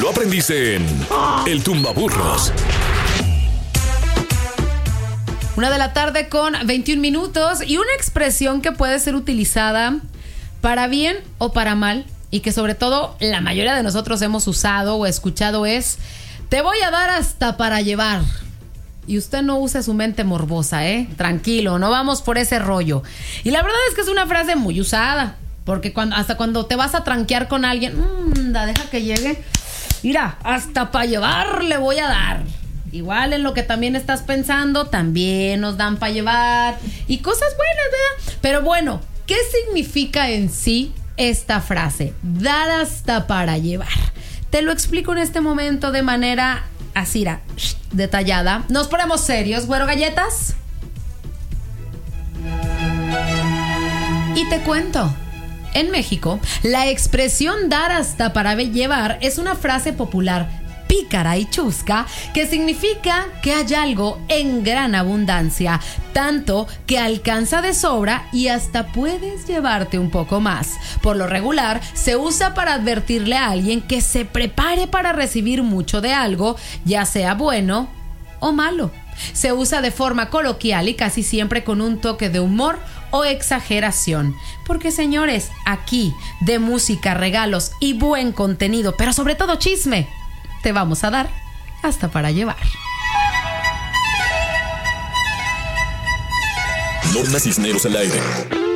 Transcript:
lo aprendiste en El Tumbaburros. 1:00 p.m. con 21 minutos y una expresión que puede ser utilizada para bien o para mal y que sobre todo la mayoría de nosotros hemos usado o escuchado es: te voy a dar hasta para llevar. Y usted no use su mente morbosa, tranquilo, no vamos por ese rollo. Y la verdad es que es una frase muy usada, porque hasta cuando te vas a tranquear con alguien, deja que llegue, mira, hasta para llevar le voy a dar. Igual en lo que también estás pensando, también nos dan para llevar y cosas buenas, ¿verdad? Pero bueno, ¿qué significa en sí esta frase? Dar hasta para llevar. Te lo explico en este momento de manera así, detallada. Nos ponemos serios, güero galletas. Y te cuento. En México, la expresión dar hasta para llevar es una frase popular pícara y chusca que significa que hay algo en gran abundancia, tanto que alcanza de sobra y hasta puedes llevarte un poco más. Por lo regular, se usa para advertirle a alguien que se prepare para recibir mucho de algo, ya sea bueno o malo. Se usa de forma coloquial y casi siempre con un toque de humor o exageración. Porque, señores, aquí de música, regalos y buen contenido, pero sobre todo chisme, te vamos a dar hasta para llevar. Norma Cisneros al aire.